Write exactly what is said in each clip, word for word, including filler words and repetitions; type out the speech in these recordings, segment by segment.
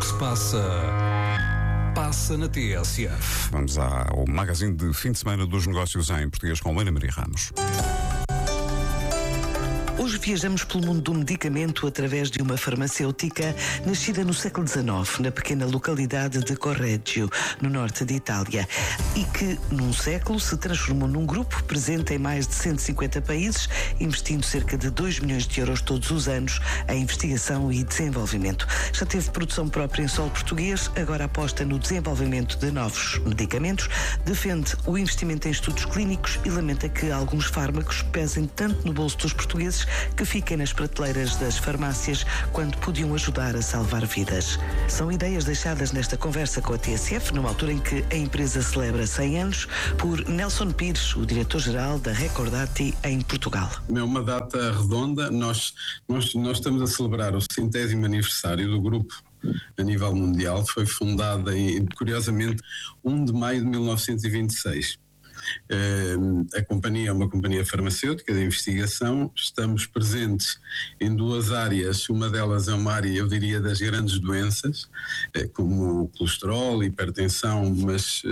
que se passa, passa na T S F. Vamos ao magazine de fim de semana dos negócios em português com Ana Maria Ramos. Hoje viajamos pelo mundo do medicamento através de uma farmacêutica nascida no século dezenove, na pequena localidade de Correggio, no norte de Itália, e que, num século, se transformou num grupo presente em mais de cento e cinquenta países, investindo cerca de dois milhões de euros todos os anos em investigação e desenvolvimento. Já teve produção própria em solo português, agora aposta no desenvolvimento de novos medicamentos, defende o investimento em estudos clínicos e lamenta que alguns fármacos pesem tanto no bolso dos portugueses que fiquem nas prateleiras das farmácias quando podiam ajudar a salvar vidas. São ideias deixadas nesta conversa com a T S F, numa altura em que a empresa celebra cem anos, por Nelson Pires, o diretor-geral da Recordati em Portugal. É uma data redonda. Nós, nós, nós estamos a celebrar o centésimo aniversário do grupo a nível mundial. Foi fundada, em, curiosamente, primeiro de maio de mil novecentos e vinte e seis. Uh, a companhia é uma companhia farmacêutica de investigação. Estamos presentes em duas áreas. Uma delas é uma área, eu diria, das grandes doenças, uh, como o colesterol, hipertensão, mas uh,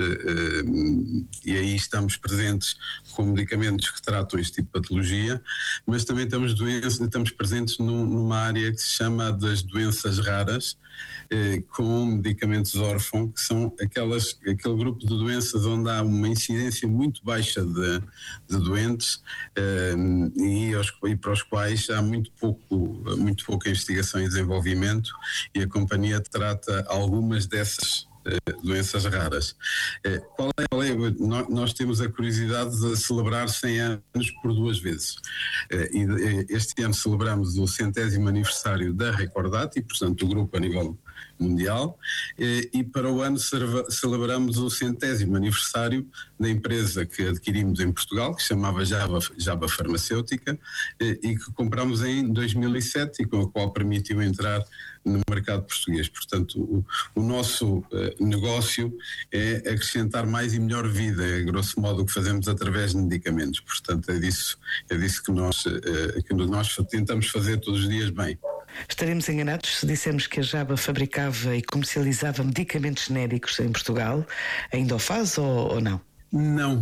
uh, e aí estamos presentes com medicamentos que tratam este tipo de patologia, mas também estamos, doenças, estamos presentes num, numa área que se chama das doenças raras, uh, com medicamentos órfãos, que são aquelas, aquele grupo de doenças onde há uma incidência muito baixa de, de doentes um, e, aos, e para os quais há muito pouco, muito pouca investigação e desenvolvimento, e a companhia trata algumas dessas uh, doenças raras. Uh, qual é, qual é, nós, nós temos a curiosidade de celebrar cem anos por duas vezes. Uh, e este ano celebramos o centésimo aniversário da Recordati, portanto, do grupo a nível mundial, e para o ano celebramos o centésimo aniversário da empresa que adquirimos em Portugal, que se chamava Java, Java Farmacêutica, e que compramos em dois mil e sete e com a qual permitiu entrar no mercado português. Portanto, o, o nosso uh, negócio é acrescentar mais e melhor vida, é grosso modo o que fazemos através de medicamentos. Portanto, é disso, é disso que, nós, uh, que nós tentamos fazer todos os dias bem. Estaremos enganados se dissermos que a Java fabricava e comercializava medicamentos genéricos em Portugal? Ainda o faz ou, ou não? Não,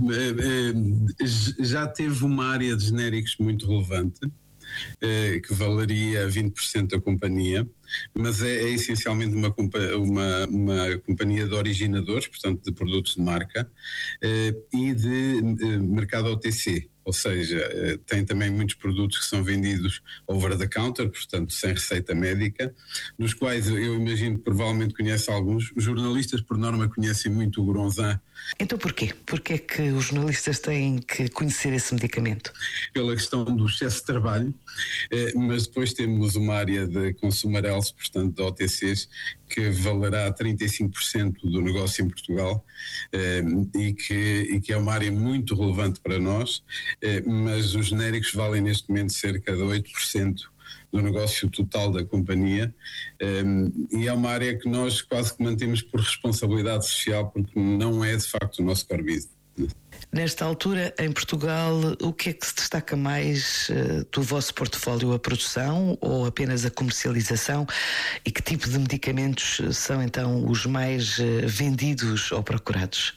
já teve uma área de genéricos muito relevante, que valeria vinte por cento da companhia, mas é, é essencialmente uma, uma, uma companhia de originadores, portanto de produtos de marca, e de mercado O T C. Ou seja, tem também muitos produtos que são vendidos over the counter, portanto sem receita médica, dos quais eu imagino que provavelmente conhece alguns. Os jornalistas, por norma, conhecem muito o Gronzan. Então porquê? Porquê é que os jornalistas têm que conhecer esse medicamento? Pela questão do excesso de trabalho, mas depois temos uma área de consumer health, portanto de O T Cs, que valerá trinta e cinco por cento do negócio em Portugal, e que, e que é uma área muito relevante para nós, mas os genéricos valem neste momento cerca de oito por cento do negócio total da companhia, e é uma área que nós quase que mantemos por responsabilidade social, porque não é de facto o nosso core business. Nesta altura, em Portugal, o que é que se destaca mais uh, do vosso portfólio? A produção ou apenas a comercialização? E que tipo de medicamentos são então os mais uh, vendidos ou procurados?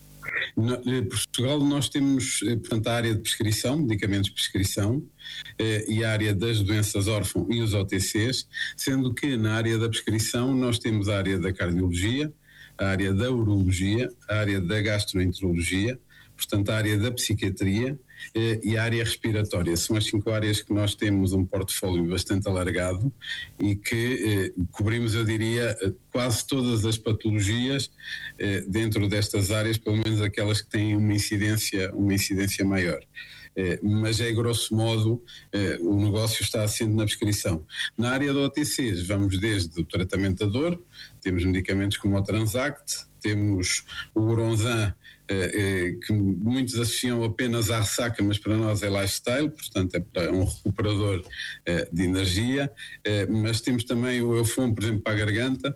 Em Portugal nós temos, portanto, a área de prescrição, medicamentos de prescrição, eh, e a área das doenças órfãs e os O T Cs, sendo que na área da prescrição nós temos a área da cardiologia, a área da urologia, a área da gastroenterologia, portanto a área da psiquiatria eh, e a área respiratória. São as cinco áreas que nós temos um portfólio bastante alargado e que eh, cobrimos, eu diria, quase todas as patologias eh, dentro destas áreas, pelo menos aquelas que têm uma incidência, uma incidência maior. Eh, mas é grosso modo eh, o negócio está assente na prescrição. Na área do O T Cs vamos desde o tratamento da dor, temos medicamentos como o Transact, temos o Oronzan, que muitos associam apenas à ressaca, mas para nós é lifestyle, portanto é para um recuperador de energia, mas temos também o Eufon, por exemplo, para a garganta,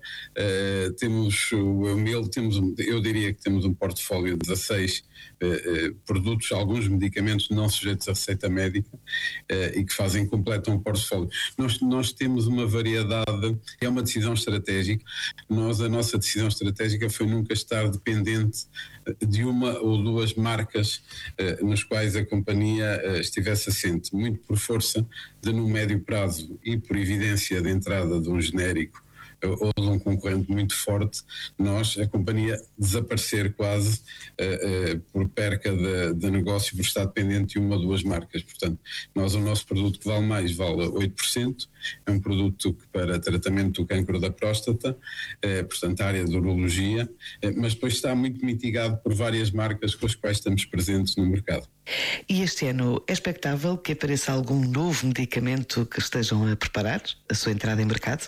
temos o Eumil, temos, eu diria que temos um portfólio de dezasseis produtos, alguns medicamentos não sujeitos a receita médica e que fazem, completam um portfólio. Nós, nós temos uma variedade, é uma decisão estratégica, nós, a nossa decisão estratégica foi nunca estar dependente de uma ou duas marcas eh, nas quais a companhia eh, estivesse assente, muito por força de no médio prazo e por evidência de entrada de um genérico ou de um concorrente muito forte, nós, a companhia, desaparecer quase uh, uh, por perca de, de negócio, por estar dependente de uma ou duas marcas. Portanto, nós, o nosso produto que vale mais, vale oito por cento, é um produto que para tratamento do cancro da próstata, uh, portanto, a área de urologia, uh, mas depois está muito mitigado por várias marcas com as quais estamos presentes no mercado. E este ano é expectável que apareça algum novo medicamento que estejam a preparar a sua entrada em mercado?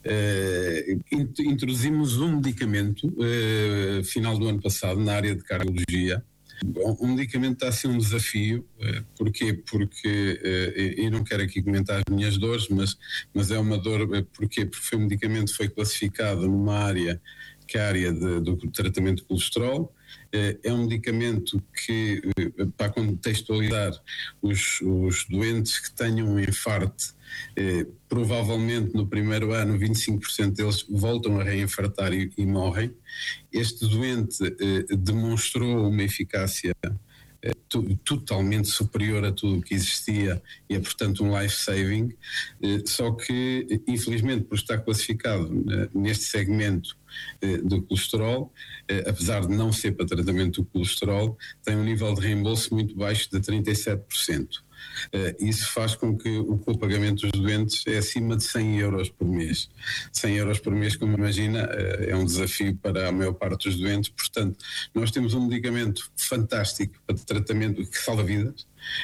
Uh, introduzimos um medicamento uh, final do ano passado na área de cardiologia. Um medicamento está a ser um desafio. Uh, porquê? Porque, uh, e não quero aqui comentar as minhas dores, mas, mas é uma dor, uh, porquê? Porque foi um medicamento que foi classificado numa área que é a área de, do tratamento de colesterol. É um medicamento que, para contextualizar, os, os doentes que tenham um infarto, eh, provavelmente no primeiro ano vinte e cinco por cento deles voltam a reinfartar e, e morrem. Este doente eh, demonstrou uma eficácia eh, totalmente superior a tudo o que existia e é, portanto, um life-saving, eh, só que, infelizmente, por estar classificado eh, neste segmento do colesterol, apesar de não ser para tratamento do colesterol, tem um nível de reembolso muito baixo de trinta e sete por cento. Isso faz com que o copagamento dos doentes é acima de cem euros por mês. cem euros por mês, como imagina, é um desafio para a maior parte dos doentes. Portanto, nós temos um medicamento fantástico para tratamento que salva vidas,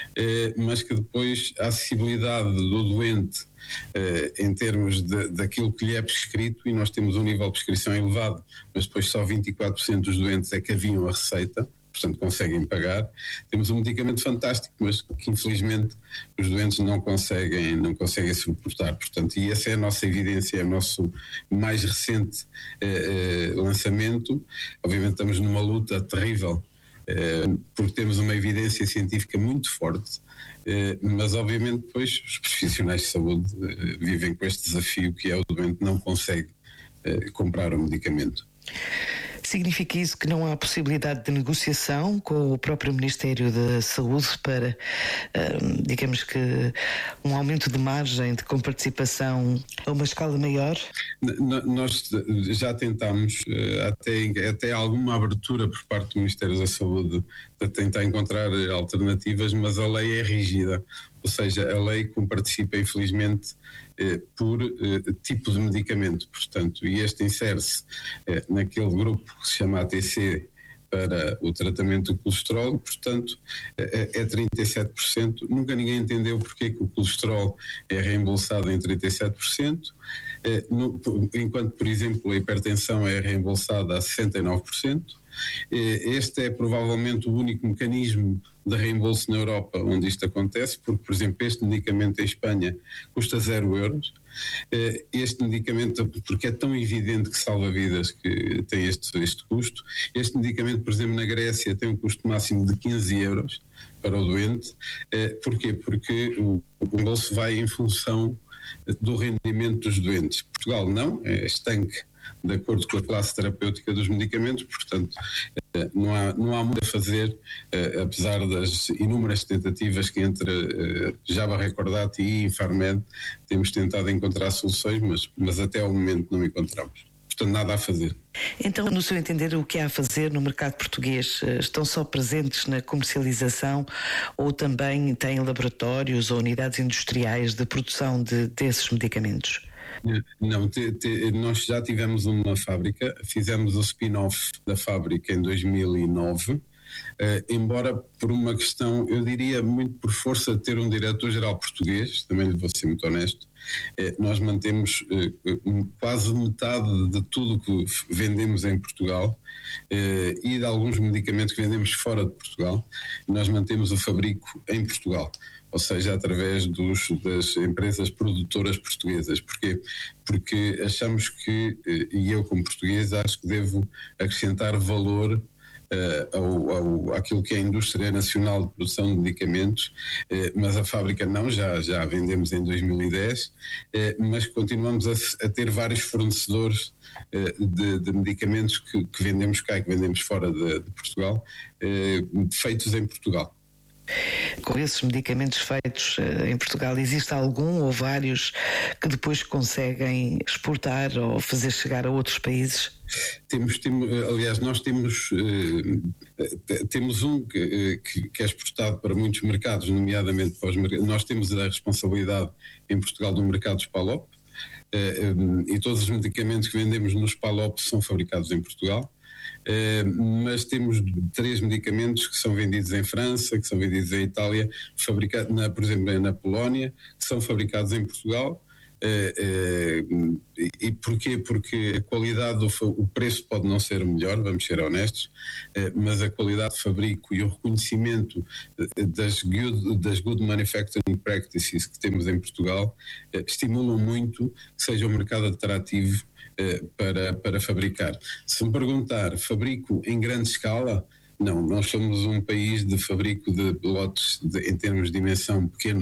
mas que depois a acessibilidade do doente em termos de, daquilo que lhe é prescrito, e nós temos um nível de prescrição elevado, mas depois só vinte e quatro por cento dos doentes é que haviam a receita, portanto conseguem pagar. Temos um medicamento fantástico, mas que infelizmente os doentes não conseguem, não conseguem suportar. Portanto, e essa é a nossa evidência, é o nosso mais recente eh, eh, lançamento. Obviamente estamos numa luta terrível, eh, porque temos uma evidência científica muito forte, eh, mas obviamente depois os profissionais de saúde eh, vivem com este desafio que é o doente não consegue eh, comprar o medicamento. Significa isso que não há possibilidade de negociação com o próprio Ministério da Saúde para, digamos que, um aumento de margem de comparticipação a uma escala maior? Nós já tentámos até, até alguma abertura por parte do Ministério da Saúde de tentar encontrar alternativas, mas a lei é rígida. Ou seja, a lei comparticipa, infelizmente, eh, por eh, tipo de medicamento. Portanto, e este insere-se eh, naquele grupo que se chama A T C para o tratamento do colesterol, portanto, eh, é trinta e sete por cento. Nunca ninguém entendeu porque que o colesterol é reembolsado em trinta e sete por cento, eh, no, enquanto, por exemplo, a hipertensão é reembolsada a sessenta e nove por cento. Este é provavelmente o único mecanismo de reembolso na Europa onde isto acontece, porque, por exemplo, este medicamento em Espanha custa zero euros. Este medicamento, porque é tão evidente que salva vidas, que tem este, este custo. Este medicamento, por exemplo, na Grécia tem um custo máximo de quinze euros para o doente. Porquê? Porque o reembolso vai em função do rendimento dos doentes. Portugal não, é estanque de acordo com a classe terapêutica dos medicamentos, portanto não há, não há muito a fazer, apesar das inúmeras tentativas que entre Java Recordati e Infarmed temos tentado encontrar soluções, mas, mas até ao momento não encontramos. Portanto, nada a fazer. Então, no seu entender, o que há a fazer no mercado português? Estão só presentes na comercialização ou também têm laboratórios ou unidades industriais de produção de, desses medicamentos? Não, te, te, nós já tivemos uma fábrica, fizemos o spin-off da fábrica em dois mil e nove, embora por uma questão, eu diria muito por força de ter um diretor-geral português, também lhe vou ser muito honesto, nós mantemos quase metade de tudo que vendemos em Portugal e de alguns medicamentos que vendemos fora de Portugal, nós mantemos o fabrico em Portugal, ou seja, através dos, das empresas produtoras portuguesas. Porquê? Porque achamos que, e eu como português, acho que devo acrescentar valor Uh, ao, ao, àquilo que é a Indústria Nacional de Produção de Medicamentos, uh, mas a fábrica não, já, já a vendemos em dois mil e dez, uh, mas continuamos a, a ter vários fornecedores uh, de, de medicamentos que, que vendemos cá e que vendemos fora de, de Portugal, uh, feitos em Portugal. Com esses medicamentos feitos uh, em Portugal, existe algum ou vários que depois conseguem exportar ou fazer chegar a outros países? Temos, temos aliás, nós temos, uh, temos um que, que é exportado para muitos mercados, nomeadamente para os mercados. Nós temos a responsabilidade em Portugal do mercado dos PALOP, uh, um, e todos os medicamentos que vendemos nos PALOP são fabricados em Portugal. Uh, mas temos três medicamentos que são vendidos em França, que são vendidos em Itália, fabricados, na, por exemplo, na Polónia, que são fabricados em Portugal. Uh, uh, e porquê? Porque a qualidade, do, o preço pode não ser o melhor, vamos ser honestos, uh, mas a qualidade de fabrico e o reconhecimento das good, das good manufacturing practices que temos em Portugal uh, estimulam muito que seja um mercado atrativo uh, para, para fabricar. Se me perguntar, fabrico em grande escala? Não, nós somos um país de fabrico de lotes de, em termos de dimensão pequenos